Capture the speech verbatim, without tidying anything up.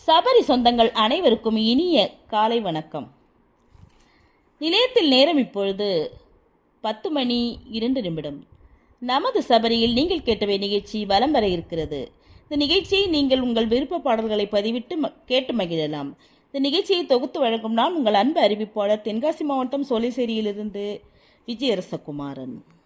சபரி சொந்தங்கள் அனைவருக்கும் இனிய காலை வணக்கம். நிலையத்தில் நேரம் இப்பொழுது பத்து மணி இரண்டு நிமிடம். நமது சபரியில் நீங்கள் கேட்டவை நிகழ்ச்சி வலம் வர இருக்கிறது. இந்த நிகழ்ச்சியை நீங்கள் உங்கள் விருப்ப பாடல்களை பதிவிட்டு கேட்டு மகிழலாம். இந்த நிகழ்ச்சியை தொகுத்து வழங்கும் நான் உங்கள் அன்பு அறிவிப்பாளர் தென்காசி மாவட்டம் சோலைசேரியிலிருந்து விஜயரசகுமாரன்.